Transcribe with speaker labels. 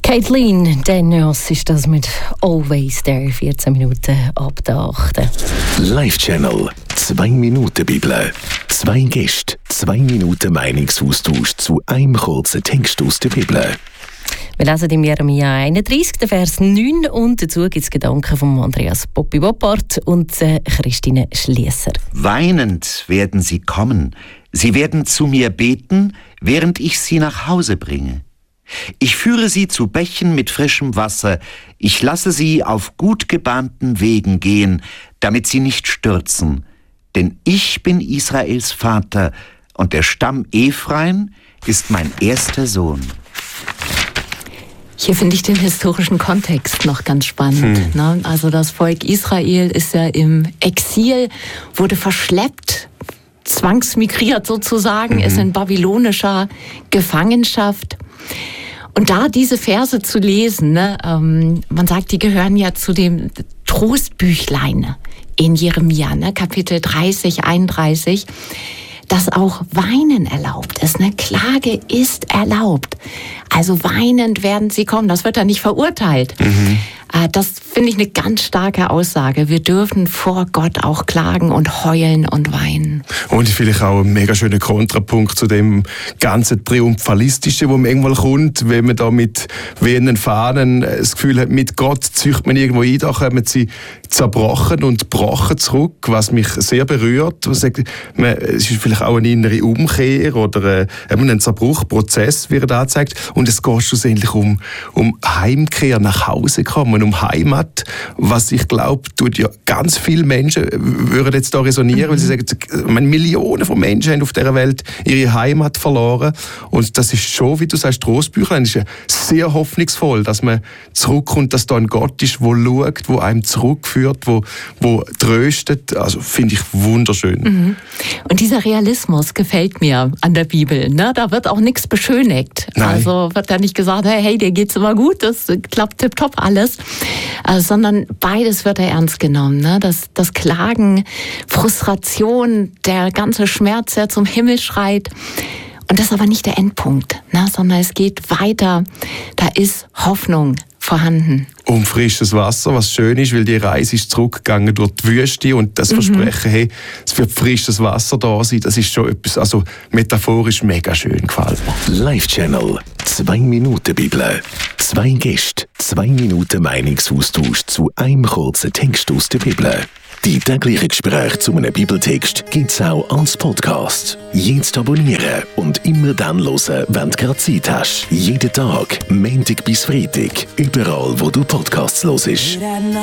Speaker 1: Caitlin Daniels ist das mit Always There, 14 Minuten ab der 8.
Speaker 2: Live-Channel, 2 Minuten Bibel. 2 Gäste, 2 Minuten Meinungsaustausch zu einem kurzen Text aus der Bibel.
Speaker 1: Wir lesen im Jeremia 31, den Vers 9, und dazu gibt es Gedanken von Andreas Poppi-Woppart und Christine Schliesser.
Speaker 3: Weinend werden sie kommen. Sie werden zu mir beten, während ich sie nach Hause bringe. Ich führe sie zu Bächen mit frischem Wasser. Ich lasse sie auf gut gebahnten Wegen gehen, damit sie nicht stürzen. Denn ich bin Israels Vater, und der Stamm Ephraim ist mein erster Sohn.
Speaker 4: Hier finde ich den historischen Kontext noch ganz spannend. Ne? Also das Volk Israel ist ja im Exil, wurde verschleppt, zwangsmigriert sozusagen, ist in babylonischer Gefangenschaft. Und da diese Verse zu lesen, ne, man sagt, die gehören ja zu dem Trostbüchlein in Jeremia, ne, Kapitel 30, 31, dass auch Weinen erlaubt ist. Ne? Klage ist erlaubt. Also weinend werden sie kommen. Das wird dann nicht verurteilt. Das finde ich eine ganz starke Aussage. Wir dürfen vor Gott auch klagen und heulen und weinen.
Speaker 5: Und vielleicht auch ein mega schöner Kontrapunkt zu dem ganzen Triumphalistischen, wo man irgendwann kommt, wenn man da mit wehenden Fahnen das Gefühl hat, mit Gott zücht man irgendwo ein, da kommen sie zerbrochen und gebrochen zurück, was mich sehr berührt. Es ist vielleicht auch eine innere Umkehr oder ein Zerbruchprozess, wie er da zeigt. Und es geht schlussendlich um Heimkehr, nach Hause kommen, um Heimat, was ich glaube, tut ja ganz viele Menschen, würden jetzt da resonieren, weil sie sagen, Millionen von Menschen haben auf dieser Welt ihre Heimat verloren. Und das ist schon, wie du sagst, Trostbüchlein, ist ja sehr hoffnungsvoll, dass man zurückkommt, dass da ein Gott ist, der schaut, der einem zurückführt, der tröstet. Also finde ich wunderschön.
Speaker 4: Und dieser Realismus gefällt mir an der Bibel. Ne? Da wird auch nichts beschönigt.
Speaker 5: Nein.
Speaker 4: Also wird da nicht gesagt, hey, dir geht's immer gut, das klappt tipptopp alles. Sondern beides wird ernst genommen. Ne? Das Klagen, Frustration, der ganze Schmerz, der zum Himmel schreit. Und das ist aber nicht der Endpunkt, ne? Sondern es geht weiter. Da ist Hoffnung vorhanden.
Speaker 5: Um frisches Wasser, was schön ist, weil die Reise ist zurückgegangen durch die Wüste und das Versprechen, hey, es wird frisches Wasser da sein, das ist schon etwas, also metaphorisch mega schön, gefällt mir.
Speaker 2: Live-Channel, 2 Minuten Bibel. 2 Gäste, 2 Minuten Meinungsaustausch zu einem kurzen Text aus der Bibel. Die täglichen Gespräche zu einem Bibeltext gibt's auch als Podcast. Jetzt abonnieren und immer dann hören, wenn du gerade Zeit hast. Jeden Tag, Montag bis Freitag, überall, wo du Podcasts hörst.